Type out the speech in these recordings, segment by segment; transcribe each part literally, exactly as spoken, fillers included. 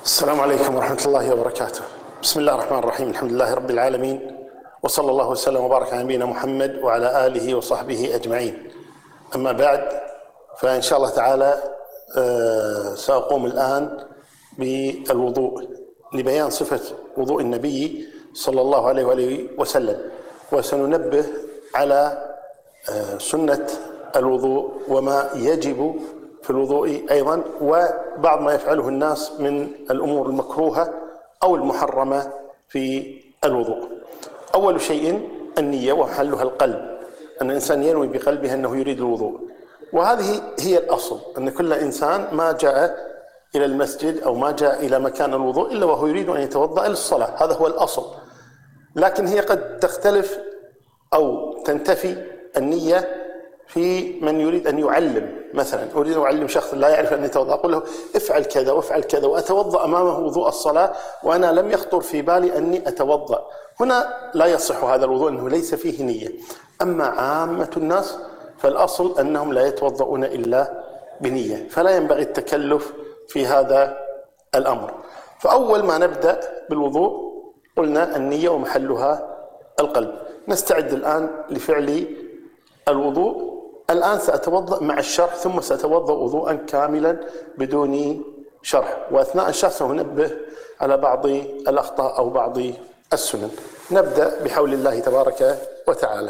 السلام عليكم ورحمة الله وبركاته. بسم الله الرحمن الرحيم. الحمد لله رب العالمين، وصلى الله وسلم وبارك على نبينا محمد وعلى آله وصحبه أجمعين. أما بعد، فإن شاء الله تعالى سأقوم الآن بالوضوء لبيان صفة وضوء النبي صلى الله عليه وآله وسلم، وسننبه على سنة الوضوء وما يجب في الوضوء أيضا، وبعض ما يفعله الناس من الأمور المكروهة أو المحرمة في الوضوء. أول شيء النية، ومحلها القلب، أن الإنسان ينوي بقلبه أنه يريد الوضوء، وهذه هي الأصل، أن كل إنسان ما جاء إلى المسجد أو ما جاء إلى مكان الوضوء إلا وهو يريد أن يتوضأ للصلاة، هذا هو الأصل. لكن هي قد تختلف أو تنتفي النية في من يريد أن يعلم. مثلا أريد أن أعلم شخص لا يعرف أن يتوضأ، أقول له افعل كذا وافعل كذا، وأتوضأ أمامه وضوء الصلاة وأنا لم يخطر في بالي أني أتوضأ. هنا لا يصح هذا الوضوء، أنه ليس فيه نية. أما عامة الناس فالأصل أنهم لا يتوضؤون إلا بنية، فلا ينبغي التكلف في هذا الأمر. فأول ما نبدأ بالوضوء قلنا النية ومحلها القلب. نستعد الآن لفعل الوضوء. الآن سأتوضأ مع الشرح، ثم سأتوضأ وضوءا كاملا بدون شرح، وأثناء الشرح سأنبه على بعض الأخطاء أو بعض السنن. نبدأ بحول الله تبارك وتعالى.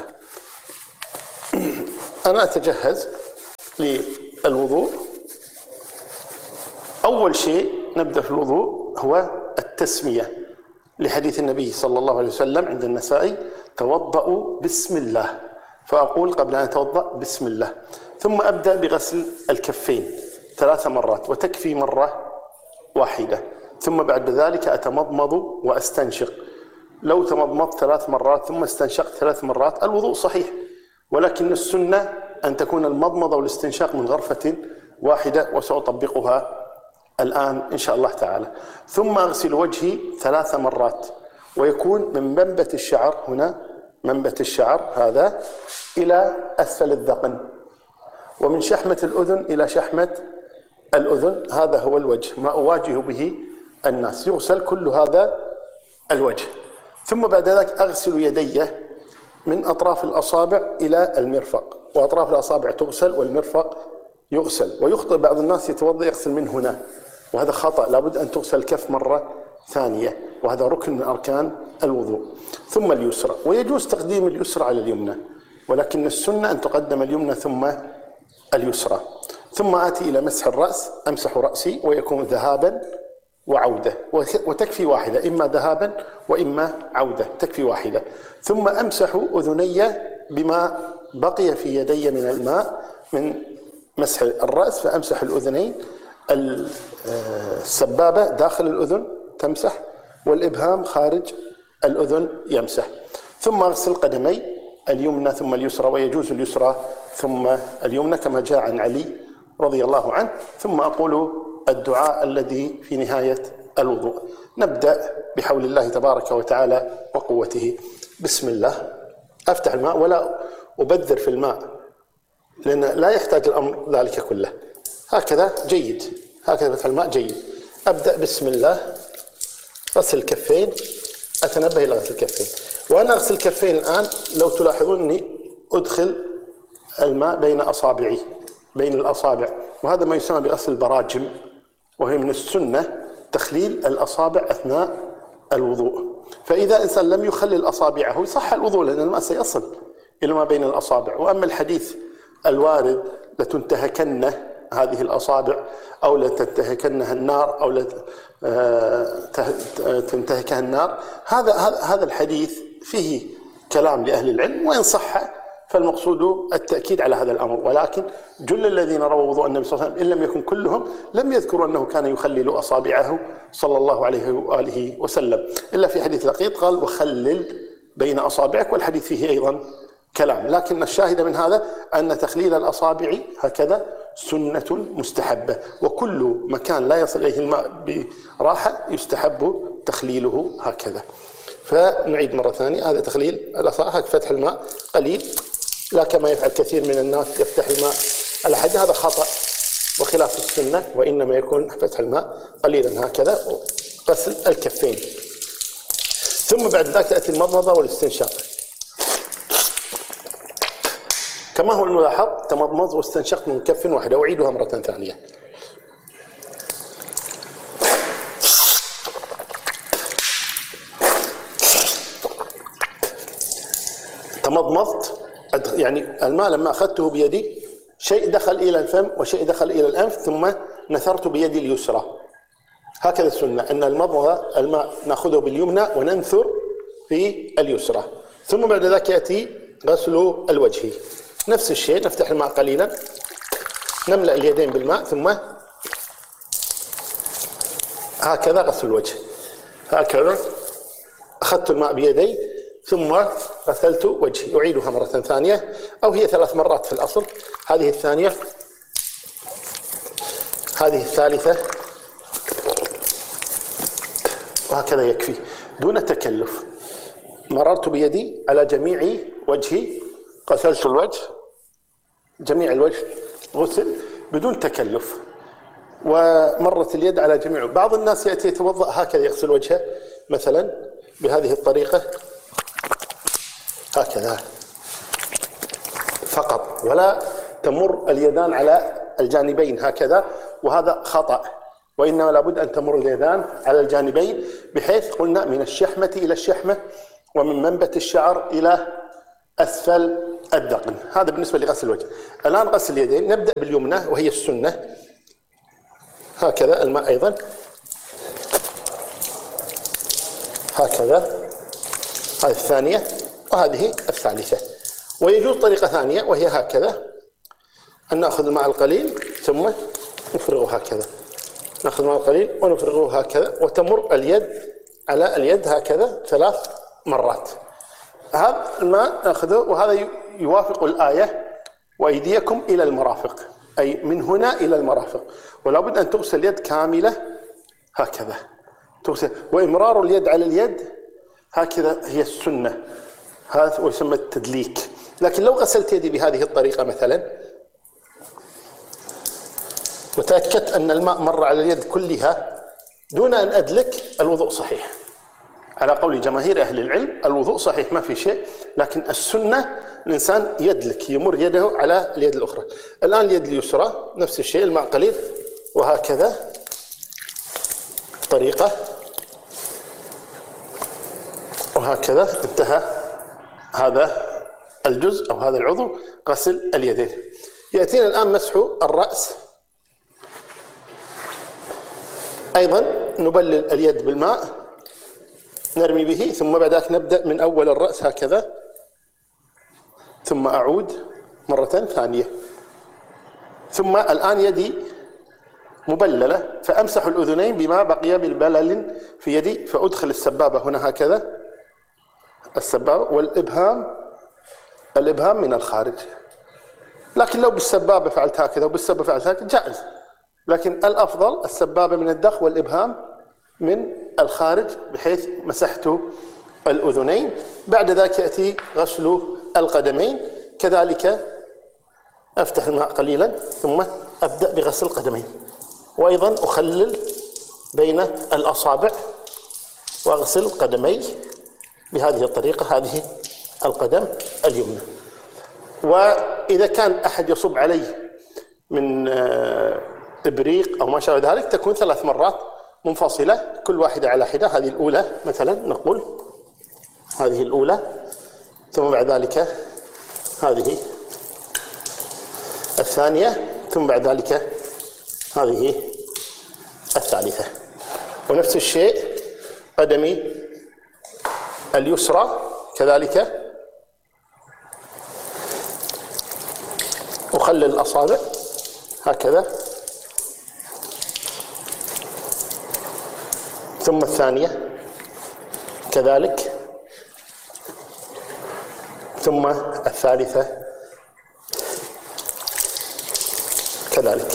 أنا أتجهز للوضوء. أول شيء نبدأ في الوضوء هو التسمية، لحديث النبي صلى الله عليه وسلم عند النسائي: توضأوا بسم الله. فأقول قبل أن أتوضأ بسم الله، ثم أبدأ بغسل الكفين ثلاث مرات، وتكفي مرة واحدة. ثم بعد ذلك أتمضمض وأستنشق. لو تمضمضت ثلاث مرات ثم استنشقت ثلاث مرات الوضوء صحيح، ولكن السنة أن تكون المضمضة والاستنشاق من غرفة واحدة، وسأطبقها الآن إن شاء الله تعالى. ثم أغسل وجهي ثلاث مرات، ويكون من منبت الشعر، هنا منبت الشعر هذا، إلى أسفل الذقن، ومن شحمة الأذن إلى شحمة الأذن. هذا هو الوجه، ما أواجه به الناس، يغسل كل هذا الوجه. ثم بعد ذلك أغسل يدي من أطراف الأصابع إلى المرفق، وأطراف الأصابع تغسل والمرفق يغسل. ويخطئ بعض الناس يتوضأ يغسل من هنا، وهذا خطأ، لابد أن تغسل الكف مرة ثانية، وهذا ركن من أركان الوضوء. ثم اليسرى، ويجوز تقديم اليسرى على اليمنى، ولكن السنة أن تقدم اليمنى ثم اليسرى. ثم آتي إلى مسح الرأس، أمسح رأسي، ويكون ذهابا وعودة، وتكفي واحدة، إما ذهابا وإما عودة، تكفي واحدة. ثم أمسح أذني بما بقي في يدي من الماء من مسح الرأس، فأمسح الأذنين، السبابة داخل الأذن تمسح، والإبهام خارج الأذن يمسح. ثم أغسل قدمي، اليمنى ثم اليسرى، ويجوز اليسرى ثم اليمنى كما جاء عن علي رضي الله عنه. ثم أقول الدعاء الذي في نهاية الوضوء. نبدأ بحول الله تبارك وتعالى وقوته. بسم الله. أفتح الماء ولا أبذر في الماء، لأن لا يحتاج الأمر ذلك كله. هكذا جيد، هكذا فتح الماء جيد. أبدأ بسم الله. غسل الكفين، أتنبه إلى غسل الكفين. وأنا أغسل الكفين الآن، لو تلاحظون أني أدخل الماء بين أصابعي، بين الأصابع، وهذا ما يسمى بغسل البراجم، وهي من السنة تخليل الأصابع أثناء الوضوء. فإذا إنسان لم يخلل أصابعه يصح الوضوء، لأن الماء سيصل إلى ما بين الأصابع. وأما الحديث الوارد لتنتهكن هذه الأصابع، أو لتنتهكنها النار، أو لتنتهكها النار، هذا هذا الحديث فيه كلام لأهل العلم، وإن صح فالمقصود التأكيد على هذا الأمر. ولكن جل الذين رووا وضوء النبي صلى الله عليه وسلم، إن لم يكن كلهم، لم يذكروا أنه كان يخلل أصابعه صلى الله عليه وآله وسلم، إلا في حديث لقيط قال: وخلل بين أصابعك، والحديث فيه أيضا كلام. لكن الشاهد من هذا أن تخليل الأصابع هكذا سنة مستحبة، وكل مكان لا يصل إليه الماء براحة يستحب تخليله هكذا. فنعيد مرة ثانية، هذا تخليل الأصابع، فتح الماء قليل، لا كما يفعل كثير من الناس يفتح الماء على حد، هذا خطأ. وخلاف السنة وإنما يكون فتح الماء قليلا هكذا وغسل الكفين. ثم بعد ذلك تأتي المضمضة والاستنشاق كما هو الملاحظ، تمضمض واستنشق من كف واحدة. أعيدها مرة ثانية. تمضمضت، يعني الماء لما أخذته بيدي شيء دخل إلى الفم وشيء دخل إلى الأنف، ثم نثرت بيدي اليسرى. هكذا السنة، أن المضمضة الماء نأخذه باليمنى وننثر في اليسرى. ثم بعد ذلك يأتي غسل الوجه، نفس الشيء، نفتح الماء قليلا، نملأ اليدين بالماء، ثم هكذا غسل الوجه. هكذا أخذت الماء بيدي ثم غسلت وجهي. أعيدها مرة ثانية، أو هي ثلاث مرات في الأصل. هذه الثانية، هذه الثالثة، وهكذا يكفي دون تكلف. مررت بيدي على جميع وجهي، غسلت الوجه، جميع الوجه غسل بدون تكلف، ومرت اليد على جميع. بعض الناس يأتي يتوضأ هكذا، يغسل وجهه مثلا بهذه الطريقة هكذا فقط، ولا تمر اليدان على الجانبين هكذا، وهذا خطأ. وإنما لابد أن تمر اليدان على الجانبين، بحيث قلنا من الشحمة إلى الشحمة، ومن منبت الشعر إلى أسفل الذقن. هذا بالنسبة لغسل الوجه. الآن غسل اليدين، نبدأ باليمنى وهي السنة. هكذا الماء أيضا هكذا، هذه الثانية وهذه الثالثة. ويجوز طريقة ثانية وهي هكذا، أن نأخذ الماء القليل ثم نفرغه هكذا، نأخذ الماء القليل ونفرغه هكذا، وتمر اليد على اليد هكذا ثلاث مرات. هذا الماء نأخذه، وهذا يوافق الآية وأيديكم إلى المرافق، أي من هنا إلى المرافق. ولا بد أن تغسل اليد كاملة هكذا تغسل، وإمرار اليد على اليد هكذا هي السنة، هذا ويسمى التدليك. لكن لو غسلت يدي بهذه الطريقة مثلا، وتأكدت أن الماء مر على اليد كلها دون أن أدلك، الوضوء صحيح على قول جماهير أهل العلم. الوضوء صحيح ما في شيء، لكن السنة الإنسان يدلك، يمر يده على اليد الأخرى. الآن اليد اليسرى نفس الشيء، الماء قليل وهكذا طريقة، وهكذا انتهى هذا الجزء أو هذا العضو، غسل اليدين. يأتينا الآن مسح الرأس. أيضا نبلل اليد بالماء، نرمي به، ثم بعد ذلك نبدأ من أول الرأس هكذا، ثم أعود مرة ثانية. ثم الآن يدي مبللة، فأمسح الأذنين بما بقي بالبلل في يدي، فأدخل السبابة هنا هكذا، السبابة والإبهام، الإبهام من الخارج. لكن لو بالسبابة فعلت هكذا وبالسبابة فعلت هكذا جائز، لكن الأفضل السبابة من الداخل والإبهام من الخارج، بحيث مسحت الأذنين. بعد ذلك يأتي غسل القدمين، كذلك أفتح الماء قليلا ثم أبدأ بغسل القدمين، وأيضا أخلل بين الأصابع وأغسل قدمي بهذه الطريقة، هذه القدم اليمنى. وإذا كان أحد يصب عليه من إبريق أو ما شابه ذلك، تكون ثلاث مرات منفصلة، كل واحدة على حدة. هذه الأولى مثلا نقول، هذه الأولى، ثم بعد ذلك هذه الثانية، ثم بعد ذلك هذه الثالثة. ونفس الشيء قدمي اليسرى كذلك، أخلل الأصابع هكذا، ثم الثانية كذلك، ثم الثالثة كذلك.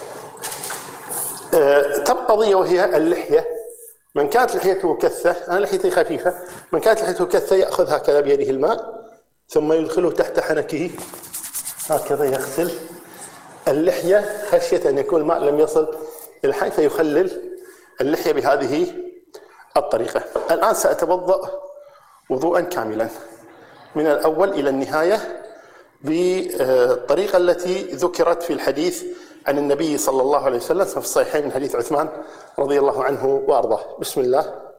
أه تبقى قضية وهي اللحية. من كانت لحيته كثة، أنا لحيتي خفيفة، من كانت لحيته كثة يأخذ هكذا بيده الماء، ثم يدخله تحت حنكه هكذا، يغسل اللحية خشية أن يكون الماء لم يصل إلى الحنك فيخلل اللحية بهذه الطريقة. الآن سأتوضأ وضوءا كاملا من الأول إلى النهاية بالطريقة التي ذكرت في الحديث عن النبي صلى الله عليه وسلم في الصحيحين من حديث عثمان رضي الله عنه وأرضاه. بسم الله.